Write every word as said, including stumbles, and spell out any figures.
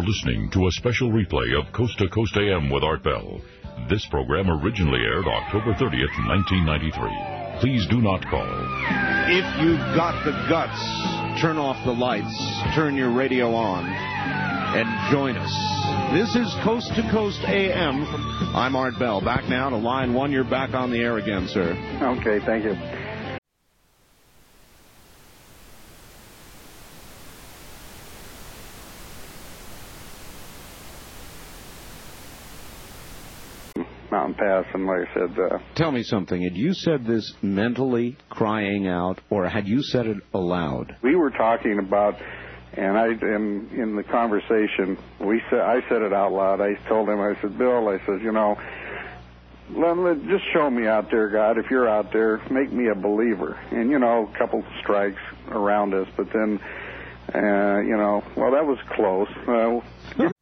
listening to a special replay of Coast to Coast A M with Art Bell. This program originally aired October thirtieth, nineteen ninety-three. Please do not call. If you've got the guts, turn off the lights, turn your radio on, and join us. This is Coast to Coast A M. I'm Art Bell. Back now to line one. You're back on the air again, sir. Okay, thank you. Mountain Pass, and like I said... Uh, Tell me something. Had you said this mentally, crying out, or had you said it aloud? We were talking about, and I in, in the conversation, we said I said it out loud. I told him, I said, Bill, I said, you know, let, let, just show me out there, God. If you're out there, make me a believer. And, you know, a couple strikes around us, but then... Uh, you know, well, that was close. Uh, give